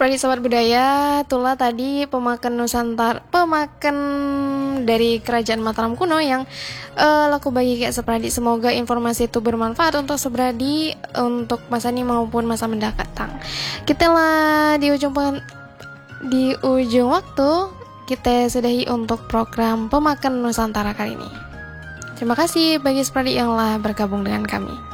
Seperti sobat budaya, Tula tadi pemakan dari kerajaan Mataram kuno yang laku bagi kayak sepradi. Semoga informasi itu bermanfaat untuk sepradi untuk masa ini maupun masa mendatang. Kita lah di ujung waktu kita sudahi untuk program Pemakan Nusantara kali ini. Terima kasih bagi sepradi yang telah bergabung dengan kami.